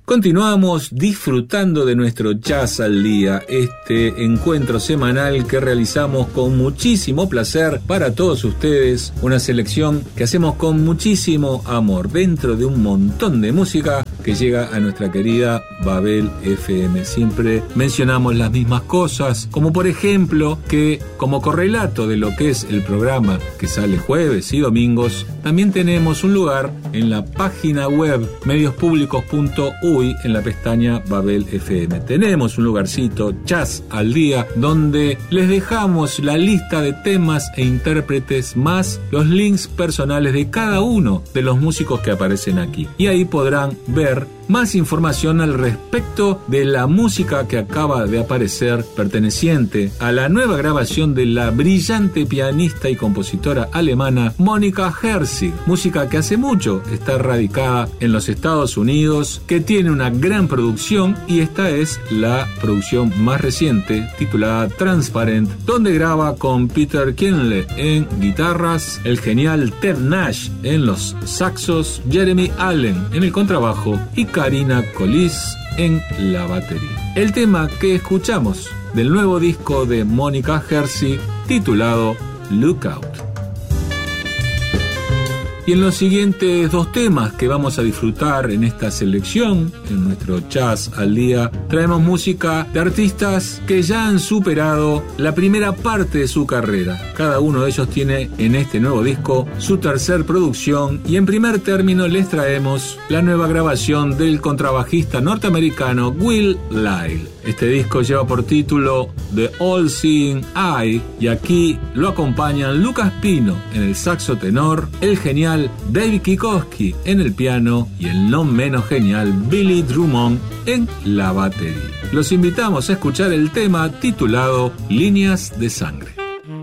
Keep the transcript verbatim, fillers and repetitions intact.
Continuamos disfrutando de nuestro Jazz al Día, este encuentro semanal que realizamos con muchísimo placer para todos ustedes, una selección que hacemos con muchísimo amor dentro de un montón de música que llega a nuestra querida Babel F M. Siempre mencionamos las mismas cosas, como por ejemplo que como correlato de lo que es el programa que sale jueves y domingos, también tenemos un lugar en la página web medios públicos punto u y en la pestaña Babel F M. Tenemos un lugarcito, Jazz al Día, donde les dejamos la lista de temas e intérpretes más los links personales de cada uno de los músicos que aparecen aquí. Y ahí podrán ver más información al respecto de la música que acaba de aparecer perteneciente a la nueva grabación de la brillante pianista y compositora alemana Monika Herzig, música que hace mucho está radicada en los Estados Unidos, que tiene una gran producción, y esta es la producción más reciente titulada Transparent, donde graba con Peter Kienle en guitarras, el genial Ted Nash en los saxos, Jeremy Allen en el contrabajo y Karina Collis en la batería. El tema que escuchamos del nuevo disco de Monika Herzig titulado Lookout. Y en los siguientes dos temas que vamos a disfrutar en esta selección, en nuestro Jazz al Día, traemos música de artistas que ya han superado la primera parte de su carrera. Cada uno de ellos tiene en este nuevo disco su tercer producción, y en primer término les traemos la nueva grabación del contrabajista norteamericano Will Lyle. Este disco lleva por título The All Seeing Eye, y aquí lo acompañan Lucas Pino en el saxo tenor, el genial David Kikoski en el piano y el no menos genial Billy Drummond en la batería. Los invitamos a escuchar el tema titulado Líneas de Sangre.